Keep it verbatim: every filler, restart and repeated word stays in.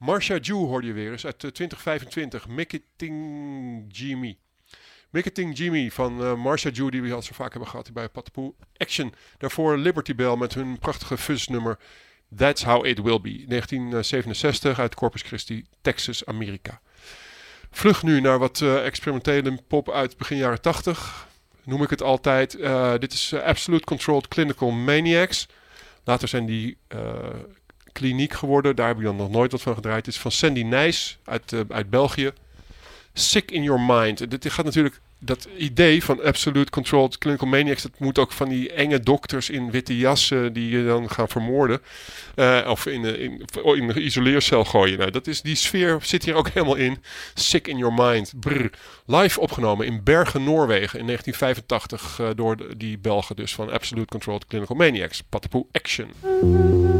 Marsha Ju hoorde je weer eens uit uh, twintig vijfentwintig. Mikating Jimmy. Mikating Jimmy van uh, Marsha Ju, die we al zo vaak hebben gehad bij Patapoe Action. Daarvoor Liberty Bell met hun prachtige fuzznummer That's How It Will Be. negentien zevenenzestig uit Corpus Christi, Texas, Amerika. Vlug nu naar wat uh, experimentele pop uit begin jaren tachtig. Noem ik het altijd. Uh, dit is uh, Absolute Controlled Clinical Maniacs. Later zijn die uh, kliniek geworden. Daar heb ik dan nog nooit wat van gedraaid. Het is van Sandy Nijs uit, uh, uit België. Sick in Your Mind. Dit gaat natuurlijk... Dat idee van Absolute Controlled Clinical Maniacs... dat moet ook van die enge dokters in witte jassen... die je dan gaan vermoorden. Uh, of in, in, in een isoleercel gooien. Nou, dat is, die sfeer zit hier ook helemaal in. Sick in Your Mind. Brr. Live opgenomen in Bergen, Noorwegen... in negentien vijfentachtig uh, door de, die Belgen dus... van Absolute Controlled Clinical Maniacs. Patapoe Action.